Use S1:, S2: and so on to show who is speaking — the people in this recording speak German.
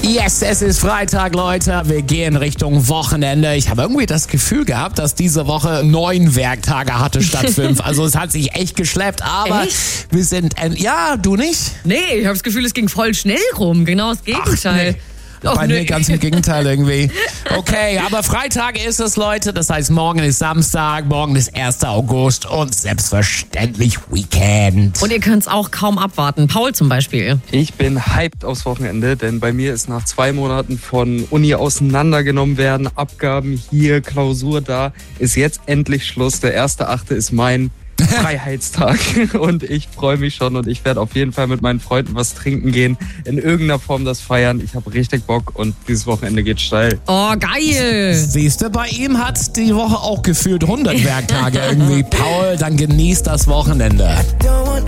S1: Yes, es ist Freitag, Leute. Wir gehen Richtung Wochenende. Ich habe irgendwie das Gefühl gehabt, dass diese Woche 9 Werktage hatte statt 5. Also es hat sich echt geschleppt, aber wir sind... Ja, du nicht?
S2: Nee, ich habe das Gefühl, es ging voll schnell rum. Genau das Gegenteil.
S1: Nee. Bei mir ganz im Gegenteil irgendwie. Okay, aber Freitag ist es, Leute. Das heißt, morgen ist Samstag, morgen ist 1. August und selbstverständlich Weekend.
S2: Und ihr könnt es auch kaum abwarten. Paul zum Beispiel.
S3: Ich bin hyped aufs Wochenende, denn bei mir ist nach 2 Monaten von Uni auseinandergenommen werden, Abgaben hier, Klausur da, ist jetzt endlich Schluss. Der 1.8. ist mein Freiheitstag und ich freue mich schon und ich werde auf jeden Fall mit meinen Freunden was trinken gehen, in irgendeiner Form das feiern. Ich habe richtig Bock und dieses Wochenende geht steil.
S2: Oh, geil!
S1: Siehst du, bei ihm hat die Woche auch gefühlt 100 Werktage irgendwie. Paul, dann genießt das Wochenende.